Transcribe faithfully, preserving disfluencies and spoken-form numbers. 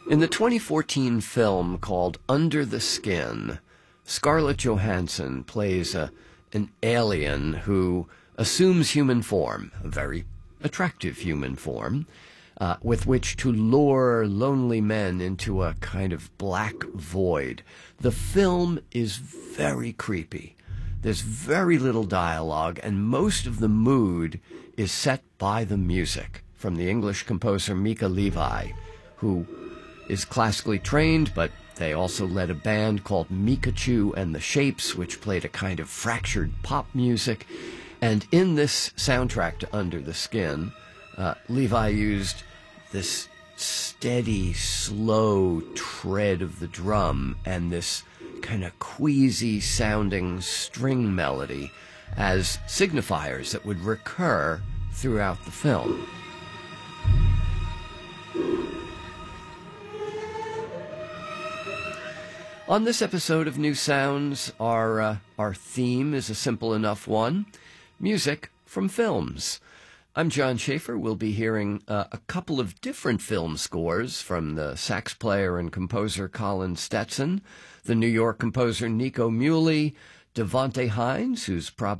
In the twenty fourteen film called Under the Skin, Scarlett Johansson plays a, an alien who assumes human form, a very attractive human form, uh, with which to lure lonely men into a kind of black void. The film is very creepy. There's very little dialogue, and most of the mood is set by the music from the English composer Mica Levi, who is classically trained, but they also led a band called Mikachu and the Shapes, which played a kind of fractured pop music. And in this soundtrack to Under the Skin, uh, Levi used this steady, slow tread of the drum and this kind of queasy-sounding string melody as signifiers that would recur throughout the film. On this episode of New Sounds, our, uh, our theme is a simple enough one: music from films. I'm John Schaefer. We'll be hearing uh, a couple of different film scores from the sax player and composer Colin Stetson, the New York composer Nico Muhly, Devonte Hines, who's probably